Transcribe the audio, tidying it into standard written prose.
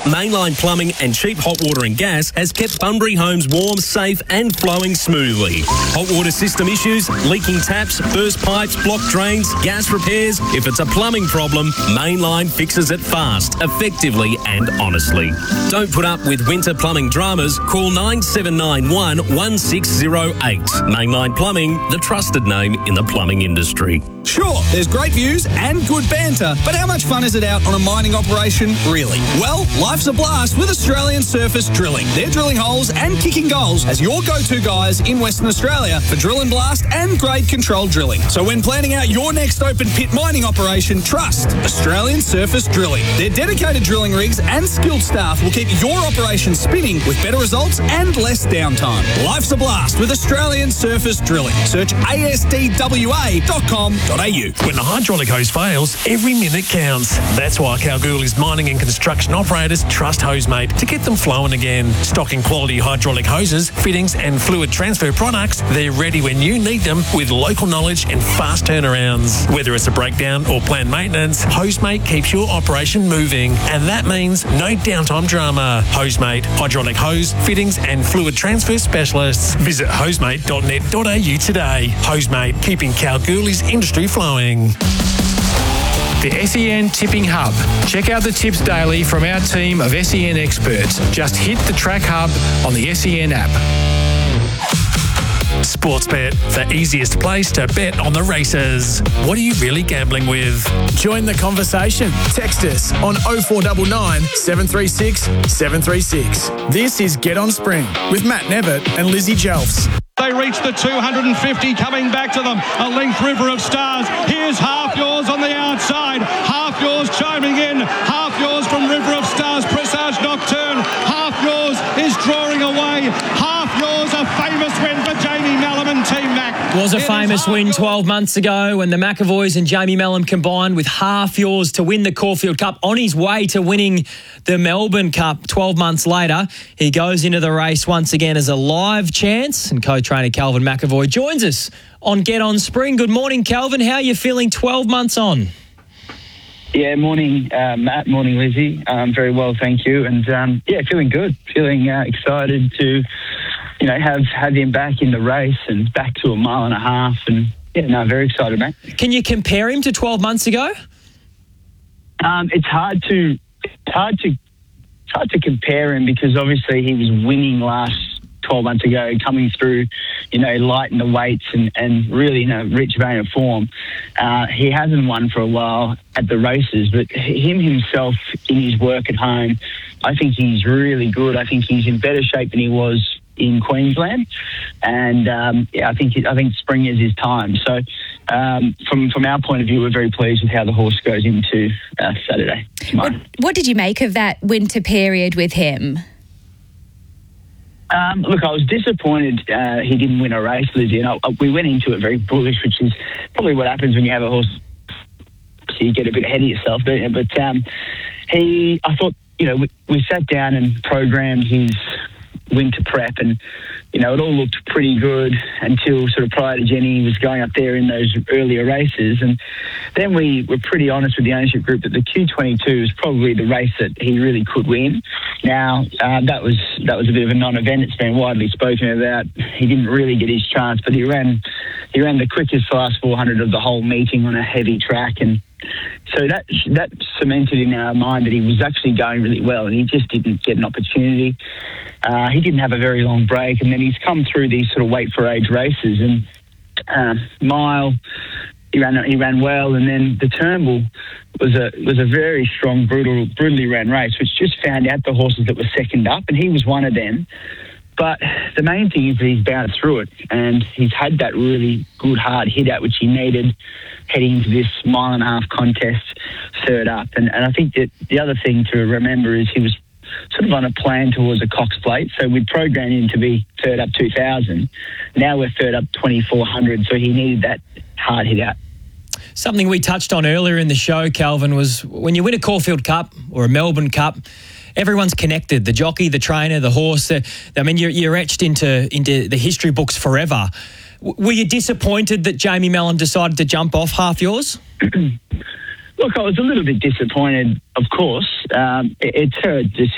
Mainline Plumbing and cheap hot water and gas has kept Bunbury homes warm, safe and flowing smoothly. Hot water system issues, leaking taps, burst pipes, blocked drains, gas repairs. If it's a plumbing problem, Mainline fixes it fast, effectively and honestly. Don't put up with winter plumbing dramas. Call 9791 1608. Mainline Plumbing, the trusted name in the plumbing industry. Sure, there's great views and good banter, but how much fun is it out on a mining operation, really? Well, life's a blast with Australian Surface Drilling. They're drilling holes and kicking goals as your go-to guys in Western Australia for drill and blast and grade control drilling. So when planning out your next open pit mining operation, trust Australian Surface Drilling. Their dedicated drilling rigs and skilled staff will keep your operation spinning with better results and less downtime. Life's a blast with Australian Surface Drilling. Search asdwa.com.au. When the hydraulic hose fails, every minute counts. That's why Kalgoorlie's mining and construction operators trust Hosemate to get them flowing again. Stocking quality hydraulic hoses, fittings and fluid transfer products, they're ready when you need them with local knowledge and fast turnarounds. Whether it's a breakdown or planned maintenance, Hosemate keeps your operation moving. And that means no downtime drama. Hosemate, hydraulic hose, fittings and fluid transfer specialists. Visit hosemate.net.au today. Hosemate, keeping Kalgoorlie's industry flowing. The SEN Tipping Hub. Check out the tips daily from our team of SEN experts. Just hit the Track Hub on the SEN app. Sportsbet, the easiest place to bet on the races. What are you really gambling with? Join the conversation. Text us on 0499 736 736. This is Get On Spring with Matt Nevitt and Lizzie Jelfs. They reach the 250, coming back to them. A length River of Stars. Here's Half Yours on the outside. Half Yours chiming in. Half Yours from River of Stars. Presage Nocturne. Half Yours is drawing away. Half Yours, a famous win for Jamie Mellum and Team Mac. Was a famous win 12 months ago when the McAvoys and Jamie Mellum combined with Half Yours to win the Caulfield Cup. On his way to winning the Melbourne Cup 12 months later, he goes into the race once again as a live chance, and co-trainer Calvin McAvoy joins us on Get On Spring. Good morning, Calvin. How are you feeling 12 months on? Yeah, morning, Matt. Morning, Lizzie. Very well, thank you. And, feeling good. Feeling excited to, have him back in the race and back to a mile and a half. And, very excited, mate. Can you compare him to 12 months ago? It's hard to compare him because obviously he was winning last 12 months ago, coming through, light in the weights and really in a rich vein of form. He hasn't won for a while at the races, but him himself in his work at home, I think he's really good. I think he's in better shape than he was in Queensland, and I think spring is his time. So from our point of view, we're very pleased with how the horse goes into Saturday tomorrow. What did you make of that winter period with him? Look, I was disappointed he didn't win a race, Lizzie, and we went into it very bullish, which is probably what happens when you have a horse. So you get a bit ahead of yourself, don't you? But I thought, we sat down and programmed his winter prep, and it all looked pretty good until sort of prior to Jenny was going up there in those earlier races. And then we were pretty honest with the ownership group that the Q22 was probably the race that he really could win. Now, that was a bit of a non-event. It's been widely spoken about. He didn't really get his chance, but he ran the quickest last 400 of the whole meeting on a heavy track, and so that cemented in our mind that he was actually going really well, and he just didn't get an opportunity. He didn't have a very long break, and then he's come through these sort of weight for age races, and mile he ran well, and then the Turnbull was a very strong, brutally ran race, which just found out the horses that were second up, and he was one of them. But the main thing is that he's bounced through it, and he's had that really good hard hit out, which he needed heading into this mile and a half contest third up. And I think that the other thing to remember is he was sort of on a plan towards a Cox Plate. So we'd programmed him to be third up 2,000. Now we're third up 2,400, so he needed that hard hit out. Something we touched on earlier in the show, Calvin, was when you win a Caulfield Cup or a Melbourne Cup, everyone's connected. The jockey, the trainer, the horse. You're etched into the history books forever. Were you disappointed that Jamie Mellum decided to jump off Half Yours? Look, I was a little bit disappointed, of course. It's her decision.